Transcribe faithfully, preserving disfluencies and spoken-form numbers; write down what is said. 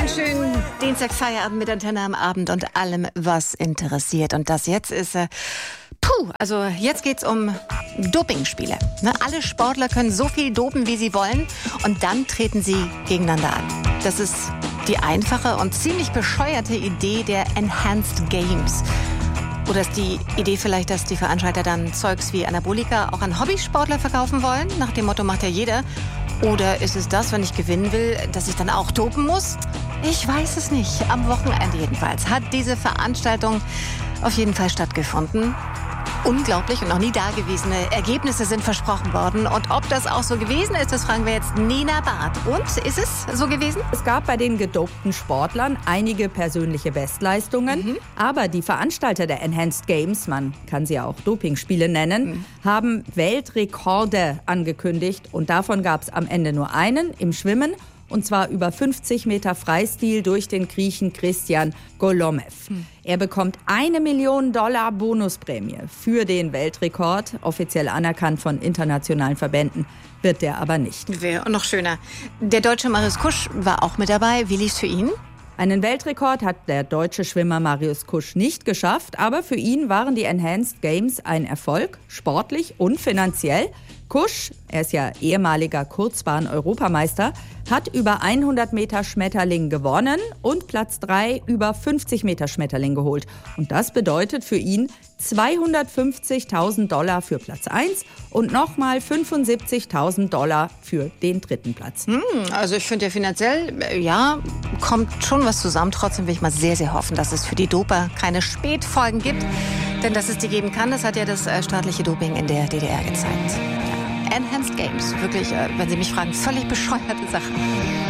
Einen schönen Dienstagsfeierabend mit Antenne am Abend und allem, was interessiert. Und das jetzt ist, äh, puh, also jetzt geht's um Dopingspiele. Ne? Alle Sportler können so viel dopen, wie sie wollen, und dann treten sie gegeneinander an. Das ist die einfache und ziemlich bescheuerte Idee der Enhanced Games. Oder ist die Idee vielleicht, dass die Veranstalter dann Zeugs wie Anabolika auch an Hobbysportler verkaufen wollen? Nach dem Motto, macht ja jeder. Oder ist es das, wenn ich gewinnen will, dass ich dann auch dopen muss? Ich weiß es nicht. Am Wochenende jedenfalls hat diese Veranstaltung auf jeden Fall stattgefunden. Unglaublich und noch nie dagewesene Ergebnisse sind versprochen worden. Und ob das auch so gewesen ist, das fragen wir jetzt Nina Barth. Und, ist es so gewesen? Es gab bei den gedopten Sportlern einige persönliche Bestleistungen. Mhm. Aber die Veranstalter der Enhanced Games, man kann sie ja auch Dopingspiele nennen, mhm. haben Weltrekorde angekündigt. Und davon gab es am Ende nur einen im Schwimmen. Und zwar über fünfzig Meter Freistil durch den Griechen Christian Golomev. Hm. Er bekommt eine Million Dollar Bonusprämie für den Weltrekord. Offiziell anerkannt von internationalen Verbänden wird der aber nicht. Wäre noch schöner. Der deutsche Marius Kusch war auch mit dabei. Wie lief's für ihn? Einen Weltrekord hat der deutsche Schwimmer Marius Kusch nicht geschafft, aber für ihn waren die Enhanced Games ein Erfolg, sportlich und finanziell. Kusch, er ist ja ehemaliger Kurzbahn-Europameister, hat über hundert Meter Schmetterling gewonnen und Platz drei über fünfzig Meter Schmetterling geholt. Und das bedeutet für ihn zweihundertfünfzigtausend Dollar für Platz eins und nochmal fünfundsiebzigtausend Dollar für den dritten Platz. Hm, also ich finde ja finanziell, ja, kommt schon was zusammen. Trotzdem will ich mal sehr, sehr hoffen, dass es für die Doper keine Spätfolgen gibt. Denn dass es die geben kann, das hat ja das äh, staatliche Doping in der D D R gezeigt. Ja. Enhanced Games, wirklich, äh, wenn Sie mich fragen, völlig bescheuerte Sache.